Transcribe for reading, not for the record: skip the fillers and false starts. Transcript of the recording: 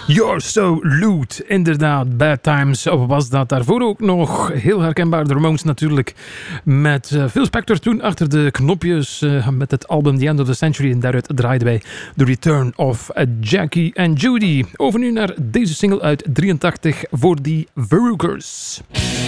You're So Lewd, inderdaad, Bad Times was dat. Daarvoor ook nog heel herkenbaar de Ramones natuurlijk. Met Phil Spector toen achter de knopjes met het album The End of the Century. En daaruit draaiden wij The Return of Jackie and Judy. Over nu naar deze single uit 83 voor die Verrucers.